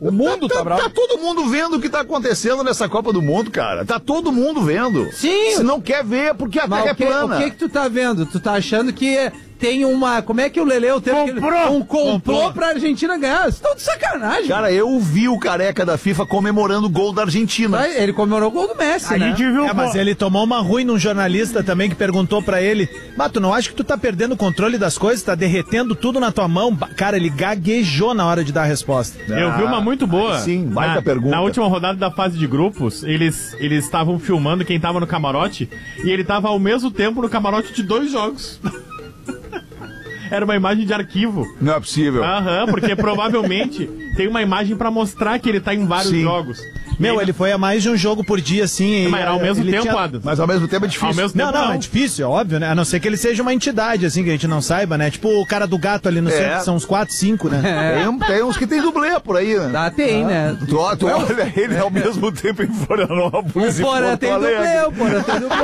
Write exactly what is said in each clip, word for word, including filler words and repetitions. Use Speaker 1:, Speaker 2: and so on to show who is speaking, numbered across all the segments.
Speaker 1: O mundo tá,
Speaker 2: tá,
Speaker 1: tá bravo.
Speaker 2: Tá todo mundo vendo o que tá acontecendo nessa Copa do Mundo, cara. Tá todo mundo vendo.
Speaker 3: Sim.
Speaker 2: Se não quer ver, porque a
Speaker 3: Mas
Speaker 2: Terra
Speaker 3: o que,
Speaker 2: é plana.
Speaker 3: o que que tu tá vendo? Tu tá achando que tem uma... Como é que o Leleu teve
Speaker 4: Comprou.
Speaker 3: um complô pra Argentina ganhar? Vocês estão de sacanagem.
Speaker 2: Cara, eu vi o careca da FIFA comemorando o gol da Argentina.
Speaker 3: Vai, ele comemorou o gol do Messi,
Speaker 4: A
Speaker 3: né?
Speaker 4: gente viu.
Speaker 5: É, mas ele tomou uma ruim num jornalista também que perguntou pra ele: mas tu não acha que tu tá perdendo o controle das coisas? Tá derretendo tudo na tua mão? Ba- Cara, ele gaguejou na hora de dar a resposta.
Speaker 6: Eu vi uma muito boa.
Speaker 2: Sim, baita
Speaker 6: na,
Speaker 2: pergunta.
Speaker 6: Na última rodada da fase de grupos, eles eles estavam filmando quem tava no camarote e ele tava ao mesmo tempo no camarote de dois jogos. Era uma imagem de arquivo.
Speaker 2: Não é possível.
Speaker 6: Aham, porque provavelmente tem uma imagem pra mostrar que ele tá em vários
Speaker 2: Sim.
Speaker 6: jogos.
Speaker 5: Meu, ele foi a mais de um jogo por dia, assim.
Speaker 6: Mas era ao
Speaker 5: e,
Speaker 6: mesmo
Speaker 5: ele
Speaker 6: tempo,
Speaker 5: tinha-
Speaker 6: Adams.
Speaker 2: Mas ao mesmo tempo é difícil.
Speaker 6: Ao mesmo
Speaker 5: Não,
Speaker 6: tempo
Speaker 5: não,
Speaker 6: não.
Speaker 5: é difícil, é óbvio, né? A não ser que ele seja uma entidade, assim, que a gente não saiba, né? Tipo o cara do gato ali no
Speaker 2: É.
Speaker 5: centro, são uns quatro, cinco, né?
Speaker 2: Tem, um- tem uns que tem dublê por aí, né?
Speaker 3: Tá, tem, né?
Speaker 2: Tu, tu olha ele ao mesmo tempo em Florianópolis e
Speaker 3: Porra,
Speaker 2: Porto
Speaker 3: tem
Speaker 2: Alegre.
Speaker 3: dublê, porra, tem dublê.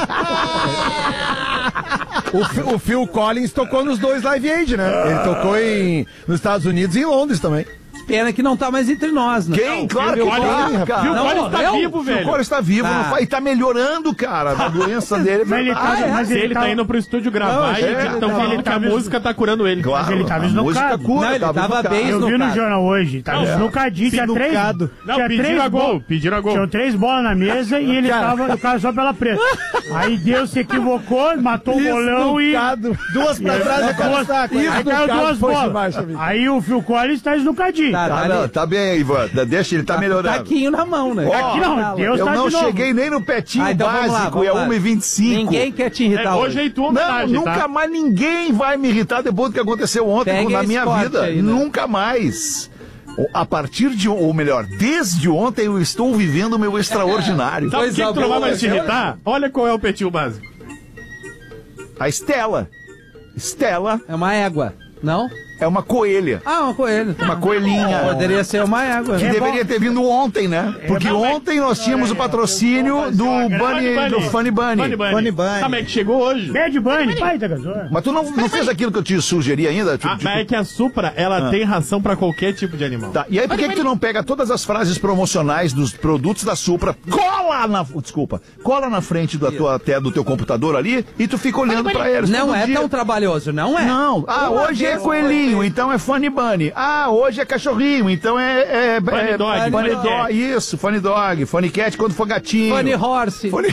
Speaker 1: O, Fi- o Phil Collins tocou nos dois Live Aid, né? Ele tocou em, nos Estados Unidos e em Londres também.
Speaker 3: Pena que não tá mais entre nós, né?
Speaker 2: Quem? Claro que
Speaker 6: Phil
Speaker 2: tá,
Speaker 6: Collins-
Speaker 2: cara.
Speaker 6: Phil
Speaker 3: Não,
Speaker 6: Collins tá
Speaker 3: morreu?
Speaker 6: vivo,
Speaker 2: O
Speaker 6: velho.
Speaker 2: Collins está vivo
Speaker 3: Tá.
Speaker 2: não fa- e tá melhorando, cara. A doença dele é
Speaker 4: Mas ele
Speaker 2: verdade.
Speaker 4: tá-
Speaker 3: é?
Speaker 4: mas
Speaker 6: Se ele tá
Speaker 4: tava-
Speaker 6: indo pro estúdio gravar
Speaker 3: Não,
Speaker 6: e
Speaker 3: é,
Speaker 6: estão
Speaker 3: tá-
Speaker 6: falando
Speaker 4: ele
Speaker 6: que a
Speaker 4: tava-
Speaker 6: música tá curando ele.
Speaker 2: Claro,
Speaker 4: Mas ele tava
Speaker 2: a música
Speaker 4: esnocado.
Speaker 2: cura.
Speaker 3: Não, ele tava
Speaker 2: esnocado.
Speaker 3: bem
Speaker 4: Eu vi no
Speaker 3: Esnocado.
Speaker 4: jornal hoje, tava esnocadinho, tinha três.
Speaker 5: Pinucado.
Speaker 6: Não,
Speaker 4: tinha
Speaker 6: pediram
Speaker 4: três
Speaker 6: a gol,
Speaker 4: bolas.
Speaker 6: pediram a gol.
Speaker 4: Tinham três bolas na mesa e ele tava, o cara só pela preta. Aí Deus se equivocou, matou o bolão e.
Speaker 1: Esnucado.
Speaker 5: Duas pra trás e cara saco.
Speaker 4: Aí
Speaker 1: Isso
Speaker 4: caiu
Speaker 1: do caso
Speaker 4: duas
Speaker 1: foi
Speaker 4: bolas.
Speaker 1: demais, amigo.
Speaker 4: Aí o Phil Collins tá esnucadinho.
Speaker 3: Tá,
Speaker 2: Tá,
Speaker 3: tá
Speaker 2: não,
Speaker 3: ali.
Speaker 2: tá bem aí, Ivan. Deixa ele, tá melhorando.
Speaker 3: Taquinho na mão, né?
Speaker 2: Ó,
Speaker 4: Aqui não, Deus
Speaker 2: Eu
Speaker 4: tá
Speaker 2: não
Speaker 4: de novo.
Speaker 2: cheguei nem no petinho
Speaker 3: Ah, então vamos lá,
Speaker 2: básico
Speaker 3: vamos
Speaker 2: e é
Speaker 3: lá.
Speaker 2: uma e vinte e cinco.
Speaker 3: Ninguém quer te irritar
Speaker 6: É,
Speaker 3: hoje.
Speaker 6: hoje é tua
Speaker 2: Não,
Speaker 6: homenagem,
Speaker 2: nunca
Speaker 6: tá?
Speaker 2: mais ninguém vai me irritar depois do que aconteceu ontem
Speaker 3: Pegue
Speaker 2: na
Speaker 3: esse
Speaker 2: minha
Speaker 3: corte
Speaker 2: vida.
Speaker 3: aí, né?
Speaker 2: Nunca mais. O- A partir de, ou melhor, desde ontem eu estou vivendo o meu extraordinário.
Speaker 6: Sabe o que, que tu não vai
Speaker 3: boa,
Speaker 6: mais te
Speaker 3: né?
Speaker 6: irritar? Olha qual é o petinho básico.
Speaker 2: A Estela. Estela
Speaker 3: É uma égua, não?
Speaker 2: é uma coelha.
Speaker 3: Ah, uma coelho.
Speaker 2: Uma coelhinha.
Speaker 3: Poderia ser uma égua.
Speaker 2: Que
Speaker 3: né?
Speaker 2: deveria ter vindo ontem, né? Porque
Speaker 6: bom, mas-
Speaker 2: ontem nós tínhamos o patrocínio do Bunny, do Funny Bunny.
Speaker 6: Funny Bunny.
Speaker 5: Funny Bunny.
Speaker 6: Tá, mas é que chegou hoje.
Speaker 4: Bad Bunny, pai da gasora.
Speaker 2: Mas tu não, não fez aquilo que eu te sugeri ainda? Tipo,
Speaker 6: Ah, mas é que a Supra, ela tem ração pra qualquer tipo de animal.
Speaker 2: Tá, e aí por que, que tu não pega todas as frases promocionais dos produtos da Supra, cola na, desculpa, cola na frente da tua, até do teu computador ali e tu fica olhando pra eles
Speaker 3: Não
Speaker 2: todo
Speaker 3: é
Speaker 2: dia.
Speaker 3: tão trabalhoso, não é?
Speaker 2: Não, ah,
Speaker 3: Uma
Speaker 2: hoje é
Speaker 3: vez
Speaker 2: coelhinho,
Speaker 3: foi-
Speaker 2: então é Funny Bunny. Ah, hoje é cachorrinho, então é... é,
Speaker 6: Funny
Speaker 2: é
Speaker 6: dog,
Speaker 2: Funny
Speaker 6: funny
Speaker 2: dog,
Speaker 6: cat.
Speaker 2: isso, Funny Dog, Funny Cat quando for gatinho.
Speaker 3: Funny Horse.
Speaker 2: Funny,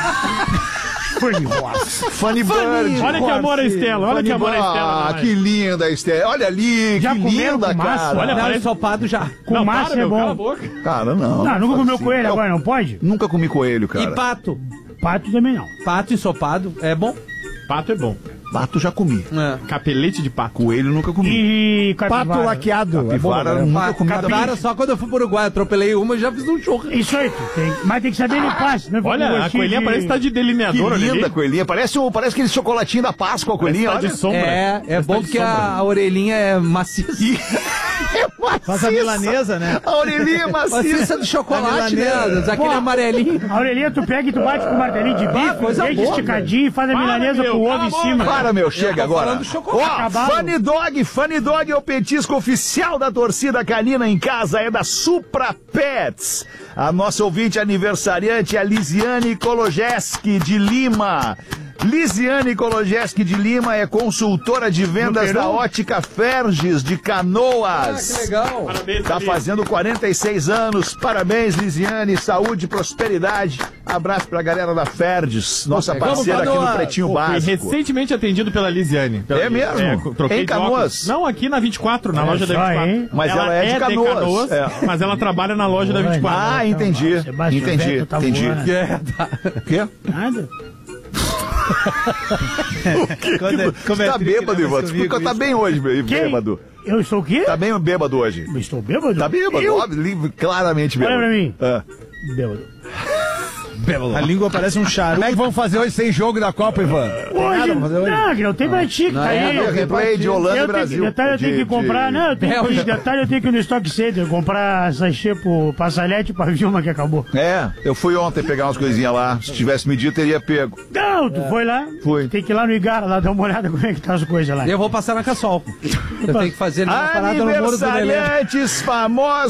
Speaker 2: funny Bird.
Speaker 6: Olha que amor a Estela, olha que amor a Estela.
Speaker 2: Ah,
Speaker 6: né,
Speaker 2: que linda, Estela. Olha ali,
Speaker 4: Já
Speaker 2: que
Speaker 4: comeram
Speaker 2: linda,
Speaker 4: com massa?
Speaker 2: cara.
Speaker 6: Olha,
Speaker 3: Não,
Speaker 6: parece-
Speaker 3: ensopado já.
Speaker 4: Com
Speaker 6: Não,
Speaker 4: massa
Speaker 6: para,
Speaker 4: é
Speaker 6: meu, cala a
Speaker 4: bom.
Speaker 6: boca.
Speaker 2: Cara, não.
Speaker 4: Não, nunca
Speaker 2: faz
Speaker 4: comeu
Speaker 2: assim.
Speaker 4: coelho,
Speaker 2: Eu
Speaker 4: agora não pode?
Speaker 2: Nunca comi coelho, cara.
Speaker 3: E pato?
Speaker 4: Pato também não.
Speaker 3: Pato ensopado é bom?
Speaker 6: Pato é bom.
Speaker 2: Pato já comi.
Speaker 3: É.
Speaker 6: Capelete de pato.
Speaker 2: Coelho nunca comi.
Speaker 4: E capivara.
Speaker 1: Pato laqueado. É bom,
Speaker 2: Capivara
Speaker 1: né?
Speaker 2: nunca comi também.
Speaker 3: Capivara, só quando eu fui pro Uruguai, atropelei uma e já fiz um churro.
Speaker 4: Isso aí, tu tem. Mas tem que saber limpar, senão fica com
Speaker 6: Olha, a
Speaker 4: gostinho
Speaker 6: coelhinha
Speaker 4: de-
Speaker 6: parece que tá de
Speaker 2: Que
Speaker 6: delineador, olha
Speaker 2: linda
Speaker 6: ali.
Speaker 2: coelhinha. Parece, o, parece aquele chocolatinho da Páscoa, a coelhinha.
Speaker 6: Parece que
Speaker 2: Olha.
Speaker 6: tá de sombra.
Speaker 3: É, é
Speaker 6: Parece
Speaker 3: bom
Speaker 6: que tá de
Speaker 3: porque a,
Speaker 6: sombra.
Speaker 3: a orelhinha é maciça.
Speaker 2: É maciça.
Speaker 5: Faz a milanesa, né?
Speaker 2: A orelhinha é maciça.
Speaker 3: Maciça de chocolate, né?
Speaker 5: milanesa.
Speaker 3: Daquele
Speaker 4: Pô,
Speaker 3: amarelinho.
Speaker 4: A orelhinha tu pega e tu bate com o martelinho de bife,
Speaker 3: coisa
Speaker 4: bem
Speaker 3: boa,
Speaker 4: esticadinho e faz a
Speaker 6: Para,
Speaker 4: milanesa
Speaker 6: meu,
Speaker 4: com o
Speaker 6: cala
Speaker 4: ovo
Speaker 6: a
Speaker 4: em
Speaker 6: boca.
Speaker 4: cima.
Speaker 2: Para, meu, chega
Speaker 3: tô
Speaker 2: agora.
Speaker 3: falando do chocolate.
Speaker 2: Ó,
Speaker 4: Acabado.
Speaker 2: Funny Dog, Funny Dog é o petisco oficial da torcida canina em casa, é da Supra Pets. A nossa ouvinte aniversariante é a Lisiane Kologeski de Lima. Lisiane Kologeski de Lima é consultora de vendas da Ótica Ferges de Canoas.
Speaker 3: Ah, que legal.
Speaker 6: Parabéns,
Speaker 2: Tá
Speaker 6: Davi.
Speaker 2: fazendo quarenta e seis anos. Parabéns, Lisiane. Saúde, prosperidade. Abraço pra galera da Ferges, nossa
Speaker 3: Vamos,
Speaker 2: parceira aqui no
Speaker 3: Canoas.
Speaker 2: Pretinho
Speaker 6: Pô, fui
Speaker 2: Básico.
Speaker 6: recentemente atendido pela Lisiane. Pela-
Speaker 2: É mesmo?
Speaker 6: co- troquei
Speaker 2: Em
Speaker 6: de óculos.
Speaker 2: Canoas?
Speaker 6: Não, aqui na vinte e quatro, na
Speaker 4: Olha
Speaker 6: loja da
Speaker 4: só,
Speaker 6: vinte e quatro.
Speaker 4: hein?
Speaker 2: Mas ela é de Canoas. É.
Speaker 6: mas ela trabalha na loja da vinte e quatro.
Speaker 2: Ah, entendi.
Speaker 4: Sebastião
Speaker 2: Entendi,
Speaker 4: Vettel tá
Speaker 2: entendi.
Speaker 4: voando.
Speaker 3: É, tá.
Speaker 2: O quê?
Speaker 4: Nada.
Speaker 5: Quando é- como é
Speaker 2: Tá
Speaker 5: triste,
Speaker 2: bêbado,
Speaker 5: né,
Speaker 2: Ivan.
Speaker 5: mas comigo
Speaker 2: Tá
Speaker 5: isso.
Speaker 2: bem hoje,
Speaker 4: Quem?
Speaker 2: bêbado.
Speaker 4: Eu estou o quê?
Speaker 2: Tá bem bêbado hoje.
Speaker 4: Estou bêbado?
Speaker 2: Tá bêbado,
Speaker 4: Eu?
Speaker 2: óbvio, li- claramente bêbado.
Speaker 4: Olha pra mim.
Speaker 2: Ah.
Speaker 4: Bêbado.
Speaker 5: A língua parece um charuto.
Speaker 1: Como é que vão fazer hoje sem jogo da Copa, Ivan?
Speaker 4: Hoje,
Speaker 1: pra fazer hoje?
Speaker 4: não, que não tem batique,
Speaker 3: Não,
Speaker 4: tá
Speaker 3: é,
Speaker 4: aí.
Speaker 3: não,
Speaker 2: Replay de Holanda e
Speaker 4: Eu tenho,
Speaker 2: Brasil.
Speaker 4: detalhe, eu tenho
Speaker 2: De-
Speaker 4: que comprar,
Speaker 2: de-
Speaker 4: não, eu tenho que,
Speaker 3: Bélgica.
Speaker 4: detalhe, eu tenho que ir no Stock Center comprar sachê pro Passalete pra Vilma que acabou.
Speaker 2: É, eu fui ontem pegar umas coisinhas lá. Se tivesse medido, teria pego.
Speaker 4: Não, tu foi lá?
Speaker 2: Fui.
Speaker 4: Tem que ir lá no Igara, lá dar uma olhada como é que tá as coisas lá.
Speaker 3: Eu vou passar na Cassol. Eu tenho que fazer uma parada no Muro do Lelê.
Speaker 2: Aniversariantes famosos.